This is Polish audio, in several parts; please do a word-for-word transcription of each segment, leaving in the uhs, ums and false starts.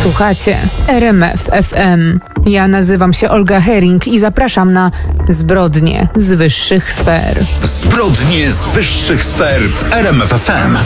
Słuchacie R M F F M. Ja nazywam się Olga Hering i zapraszam na Zbrodnie z wyższych sfer. Zbrodnie z wyższych sfer w R M F F M.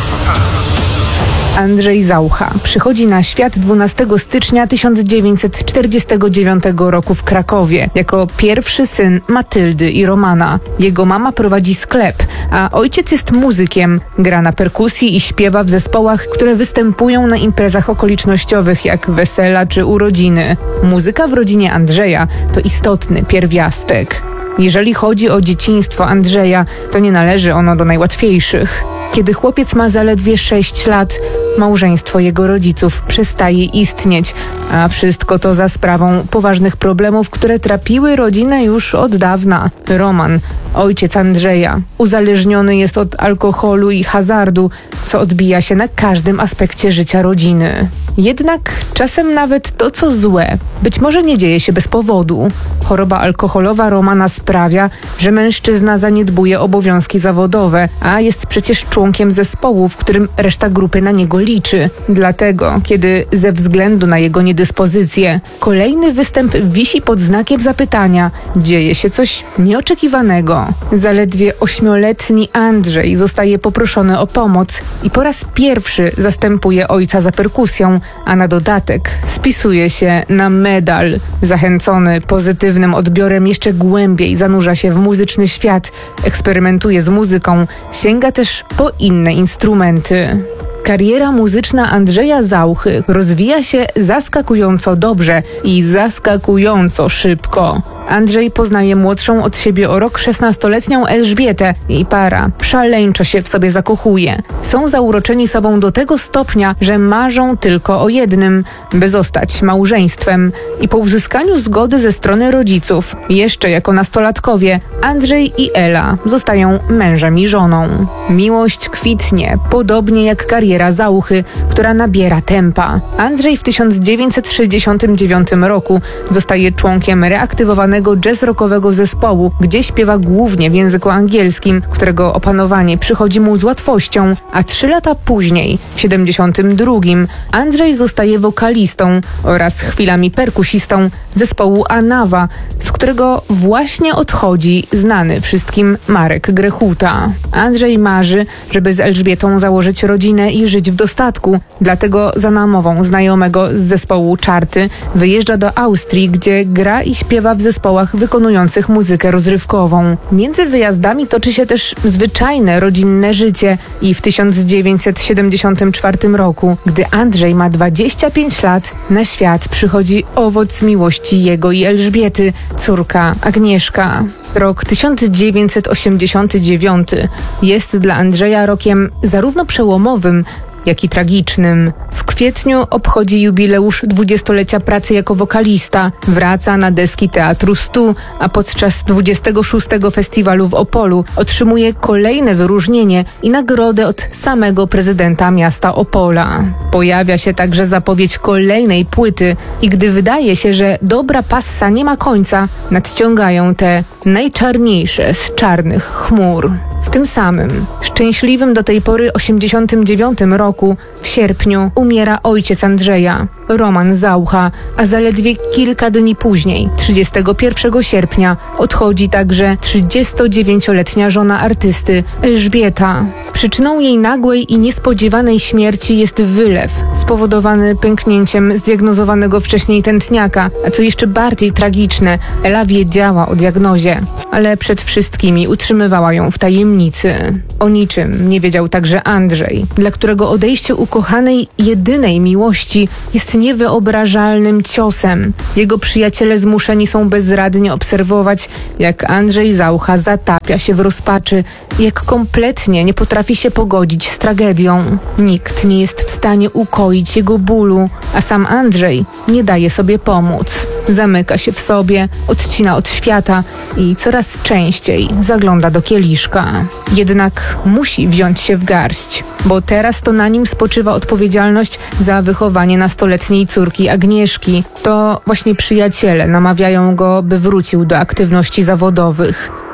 Andrzej Zaucha przychodzi na świat dwunastego stycznia tysiąc dziewięćset czterdziestego dziewiątego roku w Krakowie jako pierwszy syn Matyldy i Romana. Jego mama prowadzi sklep, a ojciec jest muzykiem, gra na perkusji i śpiewa w zespołach, które występują na imprezach okolicznościowych jak wesela czy urodziny. Muzyka w rodzinie Andrzeja to istotny pierwiastek. Jeżeli chodzi o dzieciństwo Andrzeja, to nie należy ono do najłatwiejszych. Kiedy chłopiec ma zaledwie sześć lat, małżeństwo jego rodziców przestaje istnieć, a wszystko to za sprawą poważnych problemów, które trapiły rodzinę już od dawna. Roman, ojciec Andrzeja, uzależniony jest od alkoholu i hazardu, co odbija się na każdym aspekcie życia rodziny. Jednak czasem nawet to, co złe, być może nie dzieje się bez powodu. Choroba alkoholowa Romana sprawia, że mężczyzna zaniedbuje obowiązki zawodowe, a jest przecież członkiem zespołu, w którym reszta grupy na niego liczy. Dlatego, kiedy ze względu na jego niedyspozycję kolejny występ wisi pod znakiem zapytania, dzieje się coś nieoczekiwanego. Zaledwie ośmioletni Andrzej zostaje poproszony o pomoc i po raz pierwszy zastępuje ojca za perkusją, a na dodatek spisuje się na medal. Zachęcony pozytywnym odbiorem jeszcze głębiej zanurza się w muzyczny świat, eksperymentuje z muzyką, sięga też po inne instrumenty. Kariera muzyczna Andrzeja Zauchy rozwija się zaskakująco dobrze i zaskakująco szybko. Andrzej poznaje młodszą od siebie o rok szesnastoletnią Elżbietę i para szaleńczo się w sobie zakochuje. Są zauroczeni sobą do tego stopnia, że marzą tylko o jednym, by zostać małżeństwem. I po uzyskaniu zgody ze strony rodziców, jeszcze jako nastolatkowie, Andrzej i Ela zostają mężem i żoną. Miłość kwitnie, podobnie jak kariera Zauchy, która nabiera tempa. Andrzej w tysiąc dziewięćset sześćdziesiątym dziewiątym roku zostaje członkiem reaktywowanego jazz-rockowego zespołu, gdzie śpiewa głównie w języku angielskim, którego opanowanie przychodzi mu z łatwością, a trzy lata później, w siedemdziesiątym drugim, Andrzej zostaje wokalistą oraz chwilami perkusistą zespołu Anawa, z którego właśnie odchodzi znany wszystkim Marek Grechuta. Andrzej marzy, żeby z Elżbietą założyć rodzinę i żyć w dostatku, dlatego za namową znajomego z zespołu Czarty wyjeżdża do Austrii, gdzie gra i śpiewa w zespołach wykonujących muzykę rozrywkową. Między wyjazdami toczy się też zwyczajne, rodzinne życie i w tysiąc dziewięćset siedemdziesiątym czwartym roku, gdy Andrzej ma dwadzieścia pięć lat, na świat przychodzi owoc miłości jego i Elżbiety, córka Agnieszka. Rok tysiąc dziewięćset osiemdziesiąty dziewiąty jest dla Andrzeja rokiem zarówno przełomowym, jak i tragicznym. W kwietniu obchodzi jubileusz dwudziestolecia pracy jako wokalista. Wraca na deski Teatru stu, a podczas dwudziestego szóstego festiwalu w Opolu otrzymuje kolejne wyróżnienie i nagrodę od samego prezydenta miasta Opola. Pojawia się także zapowiedź kolejnej płyty i gdy wydaje się, że dobra passa nie ma końca, nadciągają te najczarniejsze z czarnych chmur. W tym samym, szczęśliwym do tej pory osiemdziesiątym dziewiątym roku, w sierpniu umiera ojciec Andrzeja, Roman Zaucha, a zaledwie kilka dni później, trzydziestego pierwszego sierpnia, odchodzi także trzydziestodziewięcioletnia żona artysty, Elżbieta. Przyczyną jej nagłej i niespodziewanej śmierci jest wylew, spowodowany pęknięciem zdiagnozowanego wcześniej tętniaka, a co jeszcze bardziej tragiczne, Ela wiedziała o diagnozie, ale przed wszystkimi utrzymywała ją w tajemnicy. O niczym nie wiedział także Andrzej, dla którego odejście ukochanej jedynej miłości jest niewyobrażalnym ciosem. Jego przyjaciele zmuszeni są bezradnie obserwować, jak Andrzej Zaucha zatapia się w rozpaczy, jak kompletnie nie potrafi się pogodzić z tragedią. Nikt nie jest w stanie ukoić jego bólu, a sam Andrzej nie daje sobie pomóc. Zamyka się w sobie, odcina od świata i coraz częściej zagląda do kieliszka. Jednak musi wziąć się w garść, bo teraz to na nim spoczywa odpowiedzialność za wychowanie nastoletniej córki Agnieszki. To właśnie przyjaciele namawiają go, by wrócił do aktywności zawodowych.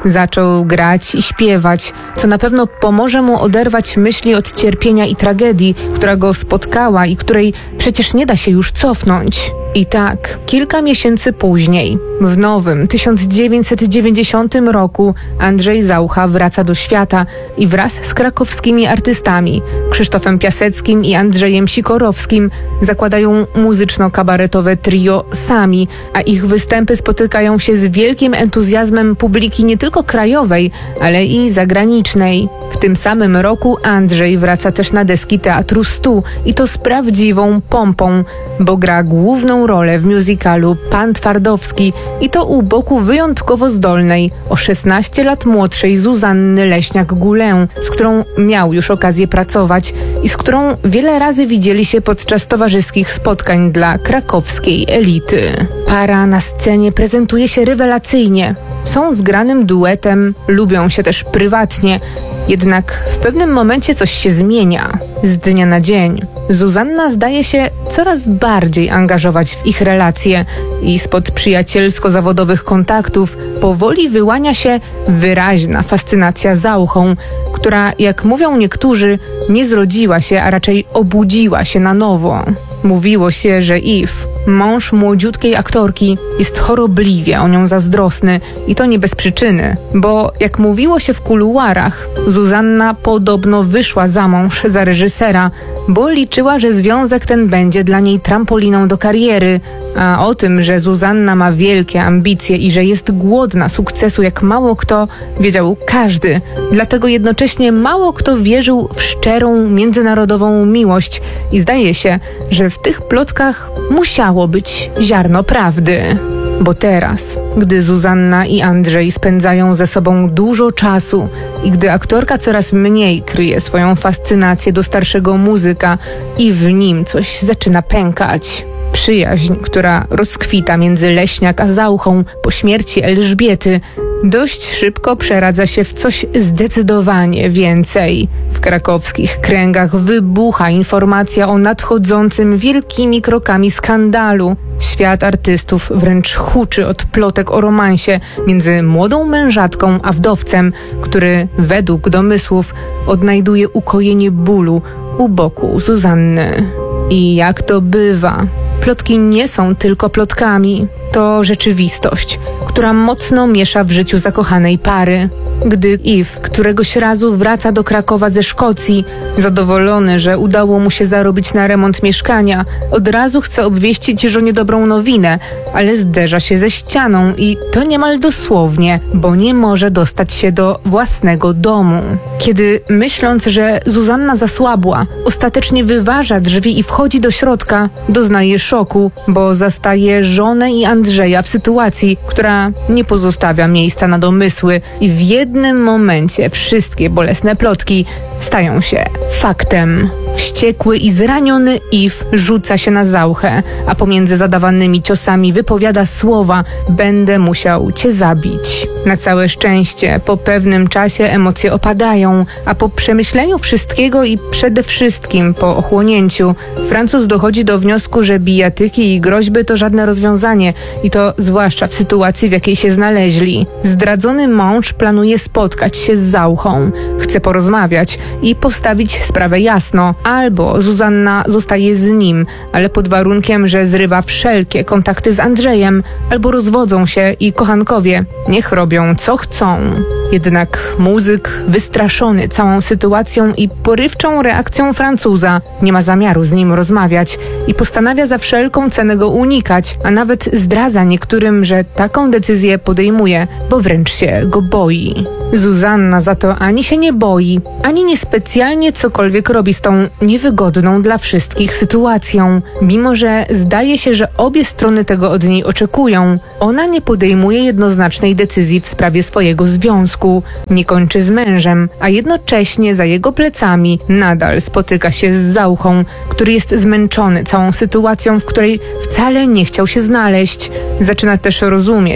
Zaczął grać i śpiewać, co na pewno pomoże mu oderwać myśli od cierpienia i tragedii, która go spotkała i której przecież nie da się już cofnąć. I tak, kilka miesięcy później, w nowym tysiąc dziewięćset dziewięćdziesiątym roku, Andrzej Zaucha wraca do świata i wraz z krakowskimi artystami Krzysztofem Piaseckim i Andrzejem Sikorowskim zakładają muzyczno-kabaretowe trio Sami, a ich występy spotykają się z wielkim entuzjazmem publiki nie tylko krajowej, ale i zagranicznej. W tym samym roku Andrzej wraca też na deski Teatru Stu i to z prawdziwą pompą, bo gra główną rolę w musicalu Pan Twardowski i to u boku wyjątkowo zdolnej, o szesnaście lat młodszej Zuzanny Leśniak-Gulę, z którą miał już okazję pracować i z którą wiele razy widzieli się podczas towarzyskich spotkań dla krakowskiej elity. Para na scenie prezentuje się rewelacyjnie. Są zgranym duetem, lubią się też prywatnie, jednak w pewnym momencie coś się zmienia. Z dnia na dzień Zuzanna zdaje się coraz bardziej angażować w ich relacje i spod przyjacielsko-zawodowych kontaktów powoli wyłania się wyraźna fascynacja Zauchą, która, jak mówią niektórzy, nie zrodziła się, a raczej obudziła się na nowo. Mówiło się, że Yves, mąż młodziutkiej aktorki, jest chorobliwie o nią zazdrosny i to nie bez przyczyny, bo jak mówiło się w kuluarach, Zuzanna podobno wyszła za mąż za reżysera, bo liczyła, że związek ten będzie dla niej trampoliną do kariery, a o tym, że Zuzanna ma wielkie ambicje i że jest głodna sukcesu jak mało kto, wiedział każdy. Dlatego jednocześnie mało kto wierzył w szczerą, międzynarodową miłość i zdaje się, że w tych plotkach musiało być ziarno prawdy. Bo teraz, gdy Zuzanna i Andrzej spędzają ze sobą dużo czasu i gdy aktorka coraz mniej kryje swoją fascynację do starszego muzyka i w nim coś zaczyna pękać, przyjaźń, która rozkwita między Leśniak a Zauchą po śmierci Elżbiety, dość szybko przeradza się w coś zdecydowanie więcej. W krakowskich kręgach wybucha informacja o nadchodzącym wielkimi krokami skandalu. Świat artystów wręcz huczy od plotek o romansie między młodą mężatką a wdowcem, który według domysłów odnajduje ukojenie bólu u boku Zuzanny. I jak to bywa, plotki nie są tylko plotkami. To rzeczywistość, która mocno miesza w życiu zakochanej pary. Gdy Yves któregoś razu wraca do Krakowa ze Szkocji, zadowolony, że udało mu się zarobić na remont mieszkania, od razu chce obwieścić żonie dobrą nowinę, ale zderza się ze ścianą i to niemal dosłownie, bo nie może dostać się do własnego domu. Kiedy, myśląc, że Zuzanna zasłabła, ostatecznie wyważa drzwi i wchodzi do środka, doznaje szoku, bo zastaje żonę i Andrzeja w sytuacji, która nie pozostawia miejsca na domysły i w jednym momencie wszystkie bolesne plotki stają się faktem. Wściekły i zraniony Yves rzuca się na Zauchę, a pomiędzy zadawanymi ciosami wypowiada słowa: będę musiał cię zabić. Na całe szczęście po pewnym czasie emocje opadają, a po przemyśleniu wszystkiego i przede wszystkim po ochłonięciu Francuz dochodzi do wniosku, że bijatyki i groźby to żadne rozwiązanie i to zwłaszcza w sytuacji, w jakiej się znaleźli. Zdradzony mąż planuje spotkać się z Zauchą, chce porozmawiać i postawić sprawę jasno. Albo Zuzanna zostaje z nim, ale pod warunkiem, że zrywa wszelkie kontakty z Andrzejem, albo rozwodzą się i kochankowie niech robią co chcą. Jednak muzyk, wystraszony całą sytuacją i porywczą reakcją Francuza, nie ma zamiaru z nim rozmawiać i postanawia za wszelką cenę go unikać, a nawet zdradza niektórym, że taką decyzję podejmuje, bo wręcz się go boi. Zuzanna za to ani się nie boi, ani niespecjalnie cokolwiek robi z tą niewygodną dla wszystkich sytuacją. Mimo że zdaje się, że obie strony tego od niej oczekują, ona nie podejmuje jednoznacznej decyzji w sprawie swojego związku. Nie kończy z mężem, a jednocześnie za jego plecami nadal spotyka się z Zauchą, który jest zmęczony całą sytuacją, w której wcale nie chciał się znaleźć. Zaczyna też rozumieć,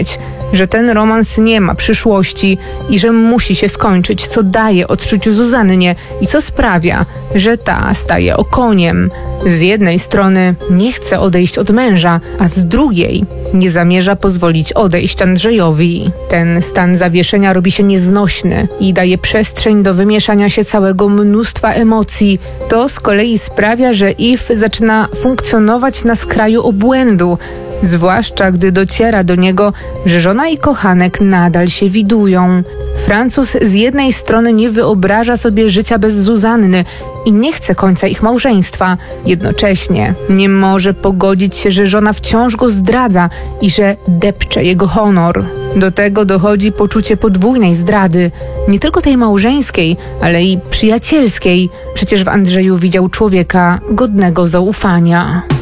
że ten romans nie ma przyszłości i że musi się skończyć, co daje odczuciu Zuzannie i co sprawia, że ta staje okoniem. Z jednej strony nie chce odejść od męża, a z drugiej nie zamierza pozwolić odejść Andrzejowi. Ten stan zawieszenia robi się nieznośny i daje przestrzeń do wymieszania się całego mnóstwa emocji. To z kolei sprawia, że Yves zaczyna funkcjonować na skraju obłędu, zwłaszcza gdy dociera do niego, że żona i kochanek nadal się widują. Francuz z jednej strony nie wyobraża sobie życia bez Zuzanny i nie chce końca ich małżeństwa. Jednocześnie nie może pogodzić się, że żona wciąż go zdradza i że depcze jego honor. Do tego dochodzi poczucie podwójnej zdrady, nie tylko tej małżeńskiej, ale i przyjacielskiej. Przecież w Andrzeju widział człowieka godnego zaufania.